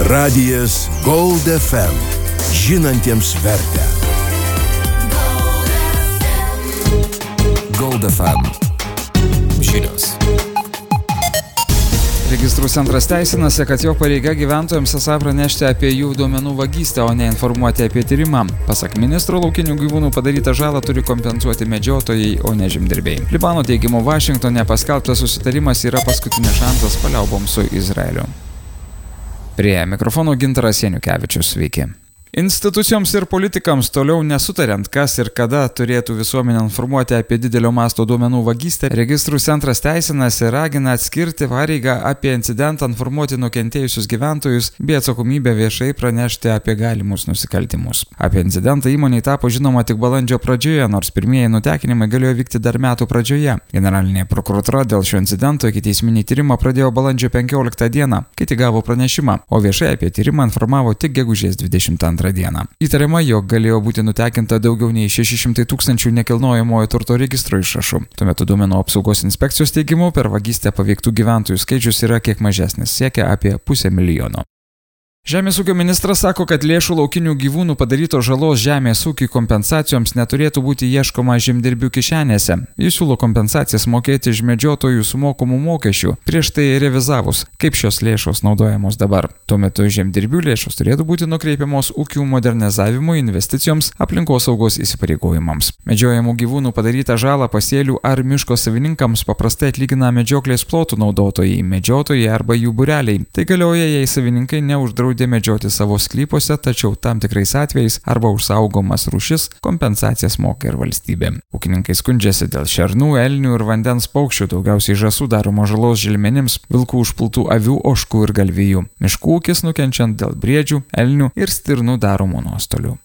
Radijas Gold FM. Žinantiems vertę. Gold FM. Žinios. Registrų centras teisinasi, kad jo pareiga gyventojams esą pranešti apie jų duomenų vagystę, o ne informuoti apie tyrimą. Pasak ministro, laukinių gyvūnų padarytą žalą turi kompensuoti medžiotojai, o ne žemdirbiai. Libano teigimu, Vašingtone paskelbtas susitarimas yra paskutinis šansas paliauboms su Izraeliu. Prie mikrofono Gintaras Janukevičius, sveiki. Institucijoms ir politikams toliau nesutariant, kas ir kada turėtų visuomenę informuoti apie didelio masto duomenų vagystę, registrų centras teisinasi ir ragina atskirti pareigą apie incidentą informuoti nukentėjusius gyventojus bei atsakomybę viešai pranešti apie galimus nusikaltimus. Apie incidentą įmonei tapo žinoma tik balandžio pradžioje, nors pirmieji nutekinimai galėjo vykti dar metų pradžioje. Generalinė prokuratūra dėl šio incidento ikiteisminį tyrimą pradėjo balandžio 15 dieną, kai tik gavo pranešimą, o viešai apie tyrimą informavo tik gegužės 22 dieną. Įtariama, jog galėjo būti nutekinta daugiau nei 600 000 nekilnojamojo turto registro išrašų. Tuo metu duomenų apsaugos inspekcijos teigimu, per vagystę paveiktų gyventojų skaičius yra kiek mažesnis, siekia apie 500 000. Žemės ūkio ministras sako, kad lėšų laukinių gyvūnų padarytos žalos žemės ūkiui kompensacijoms neturėtų būti ieškoma žemdirbių kišenėse. Jis siūlo kompensacijas mokėti iš medžiotojų sumokamų mokesčių, prieš tai revizavus, kaip šios lėšos naudojamos dabar. Tuo metu žemdirbių lėšos turėtų būti nukreipiamos ūkių modernizavimui, investicijoms, aplinkosaugos įsipareigojimams. Medžiojamų gyvūnų padarytą žalą pasėlių ar miško savininkams paprastai atlygina medžioklės plotų naudotojai, medžiotojai arba jų būreliai. Tai galioja, jei savininkai neuždraudė medžioti savo sklypose, tačiau tam tikrais atvejais arba už saugomas rūšis kompensacijas moka ir valstybė. Ūkininkai skundžiasi dėl šernų, elnių ir vandens paukščių, daugiausiai žąsų daroma žalos želmenims, vilkų užpultų avių, ožkų ir galvijų. Miškų ūkis nukenčiant dėl briedžių, elnių ir stirnų daromų nuostolių.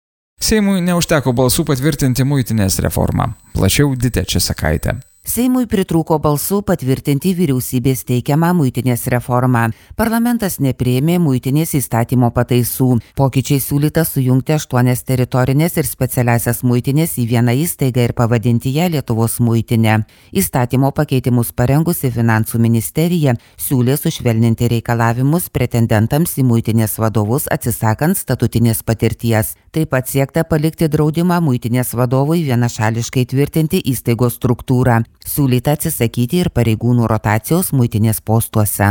Seimui neužteko balsų patvirtinti muitinės reformą. Plačiau Ditė Česakaitė. Seimui pritrūko balsų patvirtinti vyriausybės teikiamą muitinės reformą. Parlamentas nepriėmė muitinės įstatymo pataisų. Pokyčiai siūlyta sujungti 8 teritorinės ir specialiasias muitinės į vieną įstaigą ir pavadinti ją Lietuvos muitinę. Įstatymo pakeitimus parengusi Finansų ministerija siūlė sušvelninti reikalavimus pretendentams į muitinės vadovus atsisakant statutinės patirties. Taip pat siekta palikti draudimą muitinės vadovui vienašališkai tvirtinti įstaigos struktūrą. Siūlyta atsisakyti ir pareigūnų rotacijos muitinės postuose.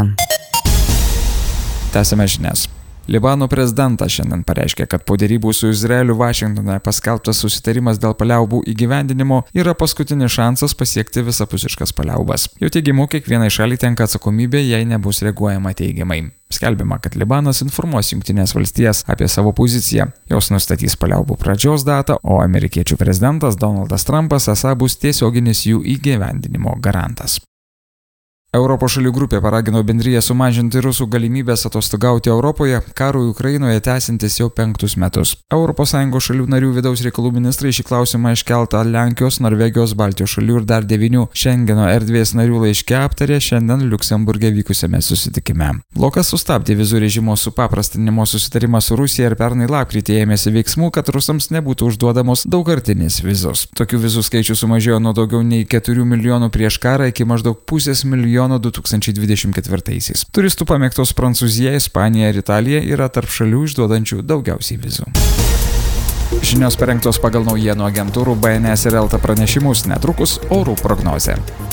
Tęsiame žinias. Libano prezidentas šiandien pareiškė, kad po derybų su Izraeliu Vašingtone paskelbtas susitarimas dėl paliaubų įgyvendinimo yra paskutinis šansas pasiekti visapusiškas paliaubas. Jo teigimu, kiekvienai šaliai tenka atsakomybė, jei nebus reaguojama teigiamai. Skelbiama, kad Libanas informuos Jungtinės valstijas apie savo poziciją. Jos nustatys paliaubų pradžios datą, o amerikiečių prezidentas Donaldas Trumpas esą bus tiesioginis jų įgyvendinimo garantas. Europos šalių grupė paragino bendriją sumažinti rusų galimybės atostogauti Europoje, karui Ukrainoje tęsiantis jau 5 metus. ES šalių narių vidaus reikalų ministrai šį klausimą iškeltą Lenkijos, Norvegijos, Baltijos šalių ir dar 9 Šengeno erdvės narių laiške aptarė šiandien Liuksemburge vykusiame susitikime. Blokas sustabdė vizų režimo supaprastinimo susitarimą su Rusija ir pernai lapkritį ėmėsi veiksmų, kad rusams nebūtų užduodamos daugkartinės vizos. Tokių vizų skaičius sumažėjo nuo daugiau nei 4 milijonų prieš karą iki maždaug 500 000 2024-aisiais. Turistų pamėgtos Prancūzija, Ispanija ir Italija yra tarp šalių išduodančių daugiausiai vizų. Žinios parengtos pagal naujienų agentūrų BNS ir LT pranešimus, netrukus orų prognozė.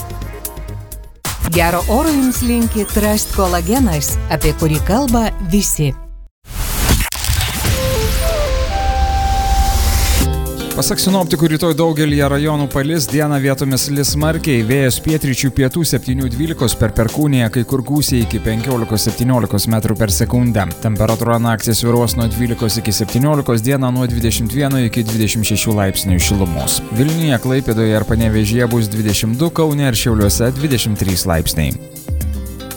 Gero oro jums linki Trust kolagenas, apie kurį kalba visi. Pasak sinoptikų, rytoj daugelyje rajonų palis, dieną vietomis lis smarkiai, vėjas pietryčių pietų 7–12 per Perkūniją, kai kur gūsiai iki 15–17 metrų per sekundę. Temperatūra naktį svyruos nuo 12 iki 17, dieną nuo 21 iki 26 laipsnių šilumos. Vilniuje, Klaipėdoje ir Panevėžyje bus 22, Kaune ir Šiauliuose 23 laipsniai.